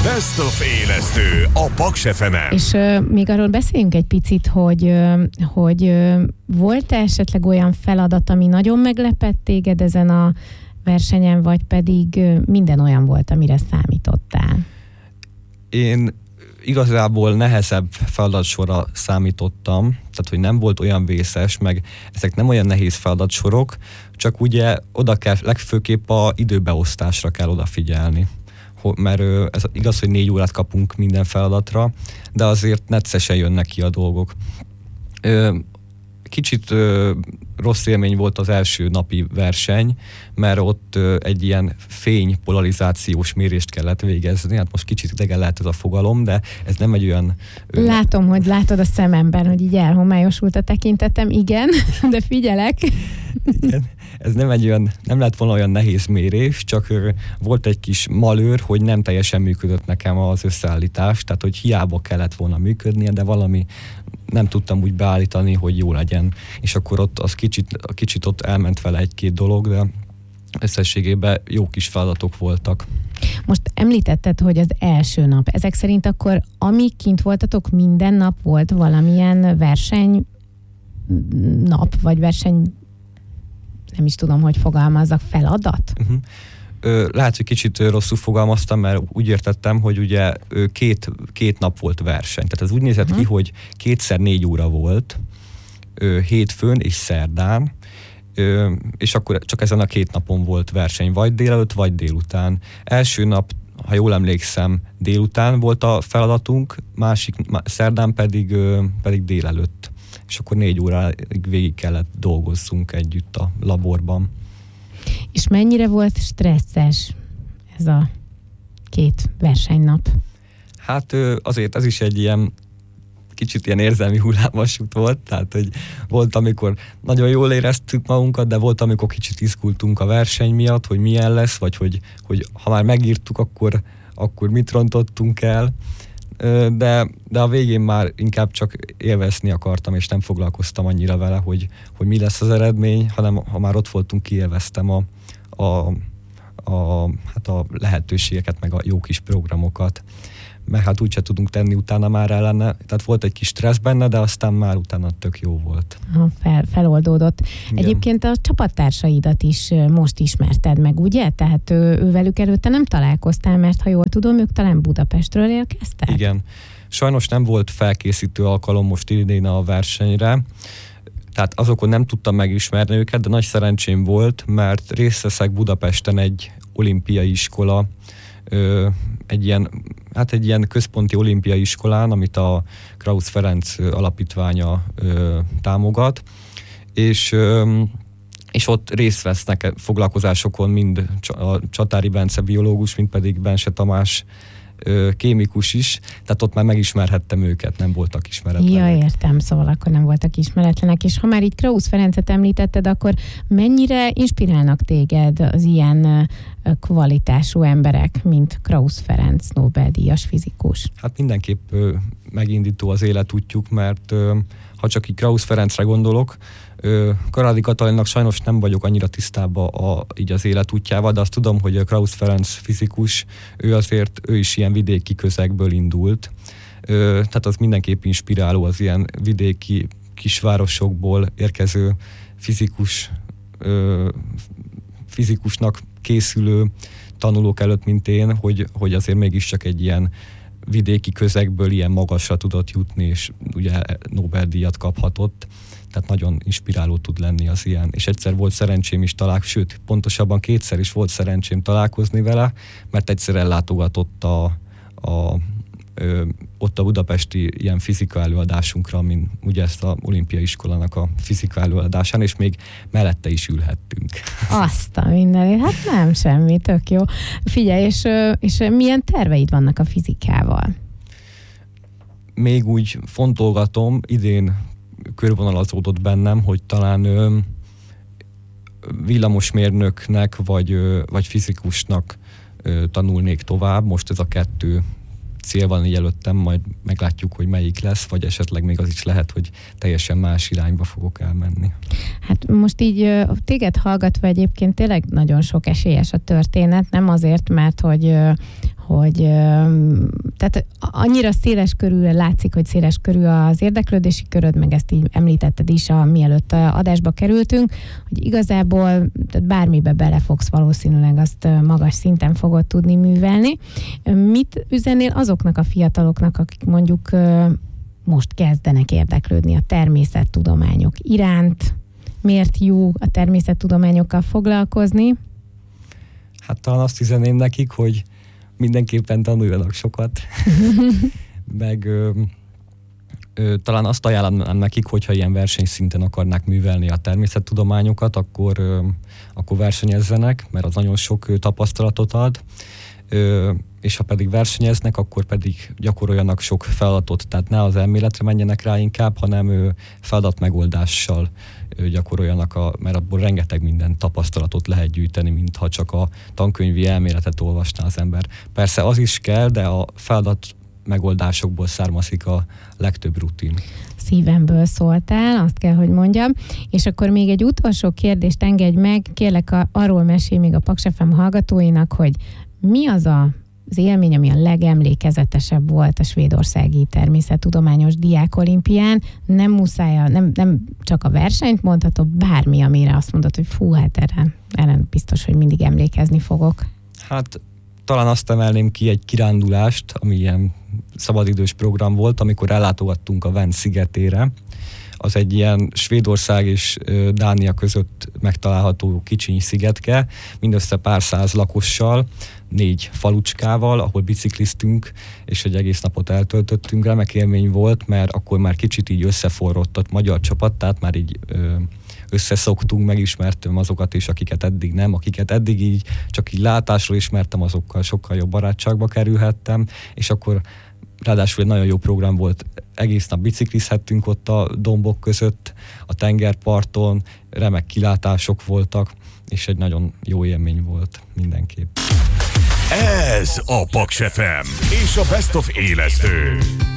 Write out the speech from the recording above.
Best of élesztő a Paks FM-en. És még arról beszéljünk egy picit, hogy volt-e esetleg olyan feladat, ami nagyon meglepett téged ezen a versenyen, vagy pedig minden olyan volt, amire számítottál? Én igazából nehezebb feladatsorra számítottam, tehát hogy nem volt olyan vészes, meg ezek nem olyan nehéz feladatsorok, csak ugye oda kell, legfőképp a időbeosztásra kell odafigyelni. Mert ez igaz, hogy 4 órát kapunk minden feladatra, de azért neccesen jönnek ki a dolgok. Kicsit rossz élmény volt az első napi verseny, mert ott egy ilyen fénypolarizációs mérést kellett végezni. Hát most kicsit idegen lehet ez a fogalom, de ez nem egy olyan... Látom, hogy látod a szememben, hogy így elhomályosult a tekintetem, igen, de figyelek. Igen. Ez nem lett volna olyan nehéz mérés, csak volt egy kis malőr, hogy nem teljesen működött nekem az összeállítás, tehát hogy hiába kellett volna működnie, de valami nem tudtam úgy beállítani, hogy jó legyen. És akkor ott az kicsit ott elment vele egy-két dolog, de összességében jó kis feladatok voltak. Most említetted, hogy az első nap. Ezek szerint akkor, amíg kint voltatok, minden nap volt valamilyen verseny nap, vagy verseny, nem is tudom, hogy fogalmazzak, feladat? Lehet, hogy kicsit rosszul fogalmaztam, mert úgy értettem, hogy ugye két nap volt verseny. Tehát ez úgy nézett ki, hogy 2x4 óra volt, hétfőn és szerdán, és akkor csak ezen a 2 napon volt verseny, vagy délelőtt, vagy délután. Első nap, ha jól emlékszem, délután volt a feladatunk, szerdán pedig délelőtt. És akkor 4 óráig végig kellett dolgozzunk együtt a laborban. És mennyire volt stresszes ez a 2 versenynap? Hát azért ez is egy ilyen kicsit ilyen érzelmi hullámvasút volt, tehát hogy volt, amikor nagyon jól éreztük magunkat, de volt, amikor kicsit izgultunk a verseny miatt, hogy milyen lesz, vagy hogy ha már megírtuk, akkor mit rontottunk el. De a végén már inkább csak élvezni akartam, és nem foglalkoztam annyira vele, hogy mi lesz az eredmény, hanem ha már ott voltunk, kiélveztem a lehetőségeket, meg a jó kis programokat. Mert hát úgyse tudunk tenni utána már ellene. Tehát volt egy kis stressz benne, de aztán már utána tök jó volt. Feloldódott. Igen. Egyébként a csapattársaidat is most ismerted meg, ugye? Tehát ővelük előtte nem találkoztál, mert ha jól tudom, ők talán Budapestről érkeztek? Igen. Sajnos nem volt felkészítő alkalom most idén a versenyre, tehát azokon nem tudtam megismerni őket, de nagy szerencsém volt, mert részt veszek Budapesten egy olimpiai iskola, egy ilyen központi olimpiai iskolán, amit a Krausz Ferenc alapítványa támogat, és ott részt vesznek foglalkozásokon mind a Csatári Bence biológus, mind pedig Bense Tamás kémikus is, tehát ott már megismerhettem őket, nem voltak ismeretlenek. Ja, értem, szóval akkor nem voltak ismeretlenek, és ha már itt Krausz Ferencet említetted, akkor mennyire inspirálnak téged az ilyen kvalitású emberek, mint Krausz Ferenc, Nobel-díjas fizikus? Hát mindenképp megindító az életútjuk, mert ha csak így Krausz Ferencre gondolok, Karádi Katalinnak sajnos nem vagyok annyira tisztában így az életútjával, de azt tudom, hogy a Krausz Ferenc fizikus, ő is ilyen vidéki közegből indult. Tehát az mindenképp inspiráló az ilyen vidéki kisvárosokból érkező fizikusnak készülő tanulók előtt, mint én, hogy azért mégiscsak egy ilyen vidéki közegből ilyen magasra tudott jutni, és ugye Nobel-díjat kaphatott. Tehát nagyon inspiráló tud lenni az ilyen. És egyszer volt szerencsém is sőt, pontosabban 2-szer is volt szerencsém találkozni vele, mert egyszer ellátogatott ott a budapesti ilyen fizika előadásunkra, mint ugye ezt a olimpiai iskolának a fizika előadásán, és még mellette is ülhettünk. Azt a mindenit, hát nem semmi, tök jó. Figyelj, és milyen terveid vannak a fizikával? Még úgy fontolgatom, idén körvonalazódott bennem, hogy talán villamosmérnöknek vagy fizikusnak tanulnék tovább. Most ez a 2 cél van így előttem, majd meglátjuk, hogy melyik lesz, vagy esetleg még az is lehet, hogy teljesen más irányba fogok elmenni. Hát most így téged hallgatva egyébként tényleg nagyon sok esélyes a történet, nem azért, mert tehát annyira széles körül látszik, hogy széles körül az érdeklődési köröd, meg ezt így említetted is, mielőtt adásba kerültünk, hogy igazából tehát bármibe belefogsz, valószínűleg azt magas szinten fogod tudni művelni. Mit üzennél azoknak a fiataloknak, akik mondjuk most kezdenek érdeklődni a természettudományok iránt? Miért jó a természettudományokkal foglalkozni? Hát talán azt üzeném nekik, hogy mindenképpen tanuljanak sokat, meg talán azt ajánlanám nekik, hogyha ilyen versenyszinten akarnák művelni a természettudományokat, akkor versenyezzenek, mert az nagyon sok tapasztalatot ad, és ha pedig versenyeznek, akkor pedig gyakoroljanak sok feladatot, tehát ne az elméletre menjenek rá inkább, hanem feladatmegoldással gyakoroljanak, mert abból rengeteg minden tapasztalatot lehet gyűjteni, mintha csak a tankönyvi elméletet olvasná az ember. Persze az is kell, de a feladat megoldásokból származik a legtöbb rutin. Szívemből szóltál, azt kell, hogy mondjam. És akkor még egy utolsó kérdést engedj meg, kérlek arról mesélj még a Paks FM hallgatóinak, hogy mi az az élmény, ami a legemlékezetesebb volt a svédországi természettudományos diákolimpián. Nem muszáj, nem csak a versenyt mondhatod, bármi, amire azt mondod, hogy fú, hát erre biztos, hogy mindig emlékezni fogok. Hát talán azt emelném ki egy kirándulást, ami ilyen szabadidős program volt, amikor ellátogattunk a Ven szigetére. Az egy ilyen Svédország és Dánia között megtalálható kicsiny szigetke, mindössze pár száz lakossal, 4 falucskával, ahol bicikliztünk, és egy egész napot eltöltöttünk. Remek élmény volt, mert akkor már kicsit így összeforrott a magyar csapat, tehát már így összeszoktunk, megismertem azokat is, akiket eddig nem, akiket eddig így csak így látásról ismertem, azokkal sokkal jobb barátságba kerülhettem, és akkor ráadásul egy nagyon jó program volt, egész nap biciklizhettünk ott a dombok között, a tengerparton, remek kilátások voltak, és egy nagyon jó élmény volt mindenképp. Ez a Paks FM és a Best of élesztő.